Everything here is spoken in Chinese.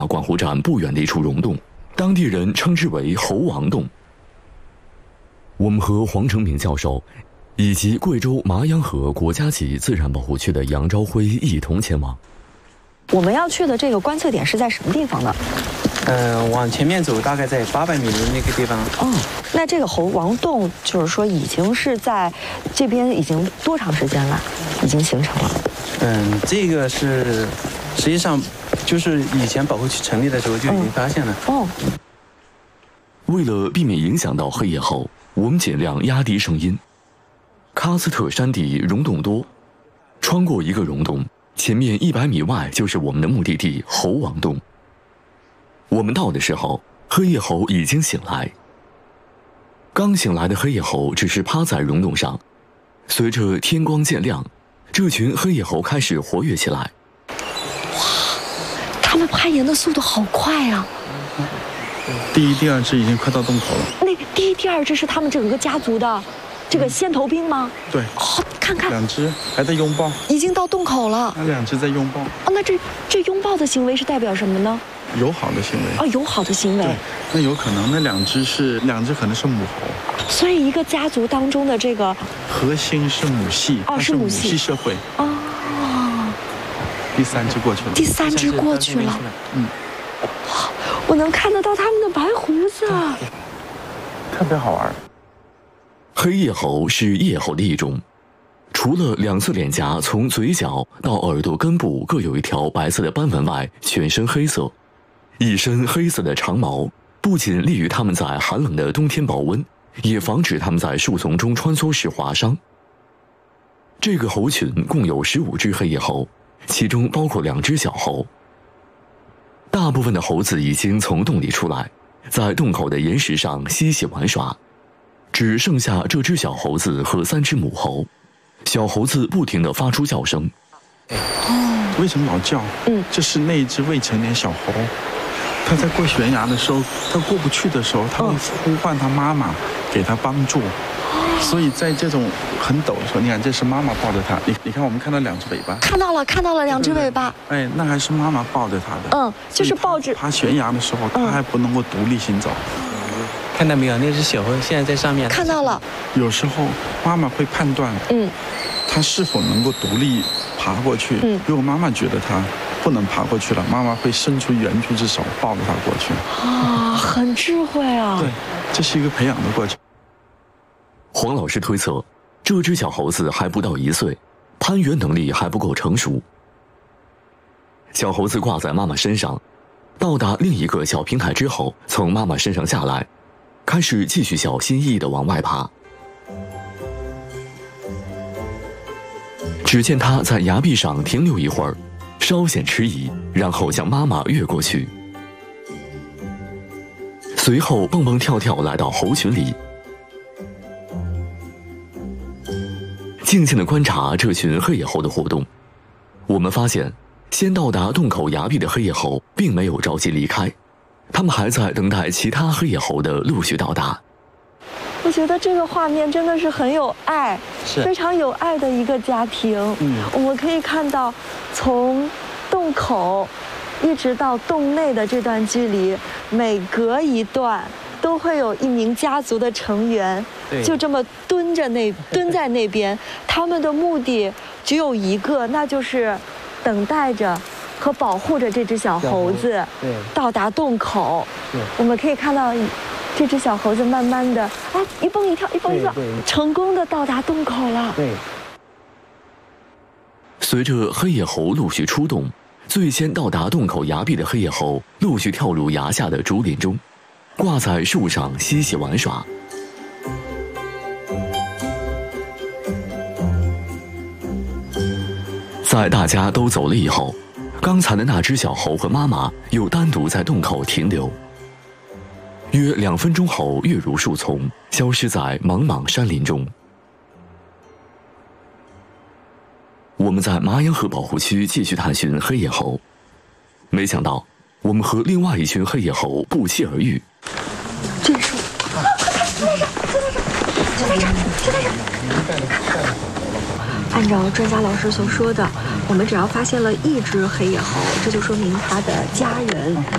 观湖站不远的一处溶洞，当地人称之为猴王洞。我们和黄成明教授以及贵州麻阳河国家级自然保护区的杨朝辉一同前往。 我们要去的这个观测点是在什么地方呢？ 往前面走，大概在800米的那个地方。 哦，那这个猴王洞就是说已经是在这边已经多长时间了？已经形成了？ 这个是实际上就是以前保护区成立的时候就已经发现了。 哦。 为了避免影响到黑叶猴，我们尽量压低声音。喀斯特山地溶洞多，穿过一个溶洞，前面100米外就是我们的目的地猴王洞。我们到的时候，黑叶猴已经醒来。刚醒来的黑叶猴只是趴在溶洞上，随着天光渐亮，这群黑叶猴开始活跃起来。 哇，它们攀岩的速度好快啊！ 第一、第二只已经快到洞口了。 那第一、第二只是他们整个家族的这个先头兵吗？ 对。 哦，看看， 两只还在拥抱， 已经到洞口了。 那两只在拥抱。 哦，那这拥抱的行为是代表什么呢？ 友好的行为。 哦，友好的行为。 对，那有可能那两只可能是母猴。 所以一个家族当中的这个核心是母系， 哦，是母系社会。 哦。 第三只过去了。 第三只过去了。我能看得到他们的白胡子， 特别好玩。 黑叶猴是叶猴的一种，除了两侧脸颊从嘴角到耳朵根部各有一条白色的斑纹外，全身黑色，一身黑色的长毛，不仅利于它们在寒冷的冬天保温，也防止它们在树丛中穿梭时划伤。这个猴群共有15只黑叶猴，其中包括2只小猴。大部分的猴子已经从洞里出来，在洞口的岩石上嬉戏玩耍，只剩下这只小猴子和3只母猴。小猴子不停地发出叫声。 为什么老叫？这是那只未成年小猴，它在过悬崖的时候，它过不去的时候，它会呼唤它妈妈给它帮助。所以在这种很陡的时候，你看这是妈妈抱着它，你看我们看到2只尾巴，看到了2只尾巴，哎，那还是妈妈抱着它的， 就是抱着。 爬悬崖的时候，它还不能够独立行走。 看到没有？那只小猴现在在上面。 看到了。 有时候妈妈会判断，它是否能够独立爬过去。如果妈妈觉得它不能爬过去了，妈妈会伸出援助之手抱着它过去。 啊，很智慧啊！ 对，这是一个培养的过程。 黄老师推测，这只小猴子还不到1岁，攀援能力还不够成熟。小猴子挂在妈妈身上，到达另一个小平台之后，从妈妈身上下来，开始继续小心翼翼地往外爬。只见它在崖壁上停留一会儿，稍显迟疑，然后向妈妈越过去，随后蹦蹦跳跳来到猴群里，静静地观察这群黑叶猴的活动。我们发现，先到达洞口崖壁的黑叶猴并没有着急离开，他们还在等待其他黑叶猴的陆续到达。 我觉得这个画面真的是很有爱，非常有爱的一个家庭。我们可以看到，从洞口一直到洞内的这段距离，每隔一段都会有一名家族的成员，就这么蹲在那边。他们的目的只有一个，那就是等待着和保护着这只小猴子到达洞口。我们可以看到这只小猴子慢慢的一蹦一跳，成功的到达洞口了。 随着黑叶猴陆续出洞，最先到达洞口崖壁的黑叶猴陆续跳入崖下的竹林中，挂在树上嬉戏玩耍。在大家都走了以后，刚才的那只小猴和妈妈又单独在洞口停留。约2分钟后，跃入树丛，消失在茫茫山林中。我们在麻阳河保护区继续探寻黑叶猴，没想到我们和另外一群黑叶猴不期而遇。 这树，按照专家老师所说的，我们只要发现了1只黑叶猴，这就说明它的家人